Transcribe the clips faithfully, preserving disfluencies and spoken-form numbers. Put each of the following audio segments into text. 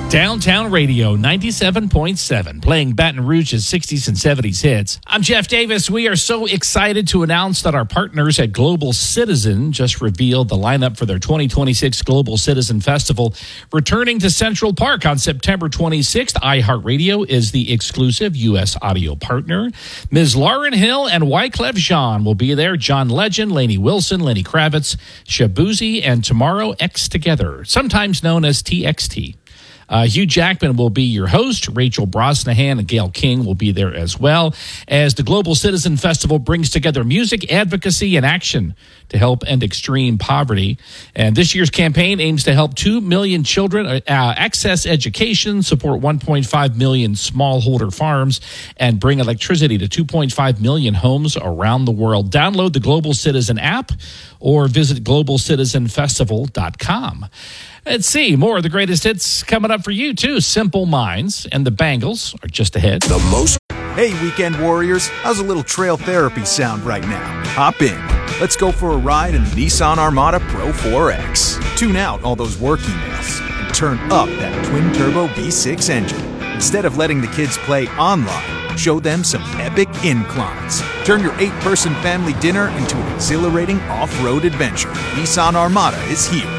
Downtown Radio ninety-seven point seven, playing Baton Rouge's sixties and seventies hits. I'm Jeff Davis. We are so excited to announce that our partners at Global Citizen just revealed the lineup for their twenty twenty-six Global Citizen Festival. Returning to Central Park on September twenty-sixth, iHeartRadio is the exclusive U S audio partner. Miz Lauryn Hill and Wyclef Jean will be there. John Legend, Lainey Wilson, Lenny Kravitz, Shabuzi, and Tomorrow X Together, sometimes known as T X T. Uh, Hugh Jackman will be your host. Rachel Brosnahan and Gayle King will be there as well, as the Global Citizen Festival brings together music, advocacy, and action to help end extreme poverty. And this year's campaign aims to help two million children uh, access education, support one point five million smallholder farms, and bring electricity to two point five million homes around the world. Download the Global Citizen app or visit global citizen festival dot com. Let's see, more of the greatest hits coming up for you, too. Simple Minds and the Bangles are just ahead. The most. Hey, weekend warriors, how's a little trail therapy sound right now? Hop in. Let's go for a ride in the Nissan Armada Pro four X. Tune out all those work emails and turn up that twin-turbo V six engine. Instead of letting the kids play online, show them some epic inclines. Turn your eight-person family dinner into an exhilarating off-road adventure. Nissan Armada is here.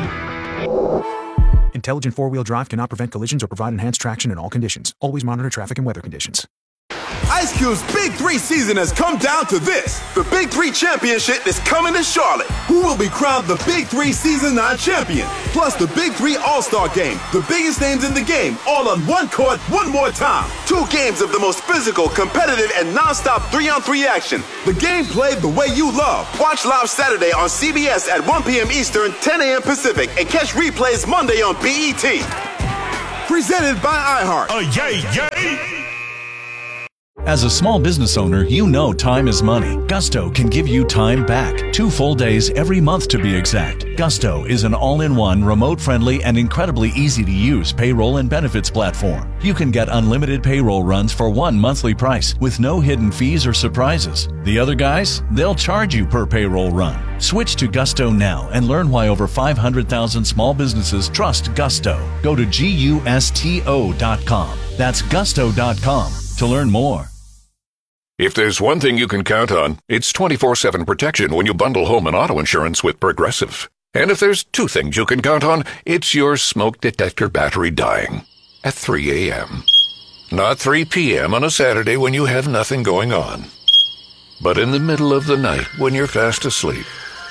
Intelligent four-wheel drive cannot prevent collisions or provide enhanced traction in all conditions. Always monitor traffic and weather conditions. Ice Cube's Big Three season has come down to this. The Big Three Championship is coming to Charlotte. Who will be crowned the Big Three Season nine champion? Plus the Big Three All-Star Game. The biggest names in the game, all on one court, one more time. Two games of the most physical, competitive, and non-stop three-on-three action. The game played the way you love. Watch live Saturday on C B S at one p.m. Eastern, ten a.m. Pacific, and catch replays Monday on B E T. Presented by iHeart. Oh, yay, yay! As a small business owner, you know time is money. Gusto can give you time back. Two full days every month to be exact. Gusto is an all-in-one, remote-friendly, and incredibly easy-to-use payroll and benefits platform. You can get unlimited payroll runs for one monthly price with no hidden fees or surprises. The other guys, they'll charge you per payroll run. Switch to Gusto now and learn why over five hundred thousand small businesses trust Gusto. Go to gusto dot com. That's gusto dot com to learn more. If there's one thing you can count on, it's twenty-four seven protection when you bundle home and auto insurance with Progressive. And if there's two things you can count on, it's your smoke detector battery dying at three a.m. Not three p.m. on a Saturday when you have nothing going on, but in the middle of the night when you're fast asleep.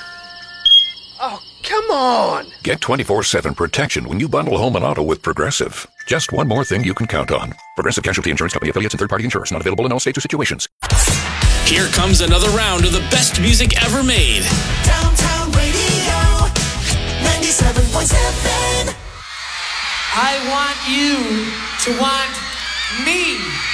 Oh, come on! Get twenty-four seven protection when you bundle home and auto with Progressive. Just one more thing you can count on. Progressive Casualty Insurance Company affiliates and third-party insurers. Not available in all states or situations. Here comes another round of the best music ever made. Downtown Radio, ninety-seven point seven. I want you to want me.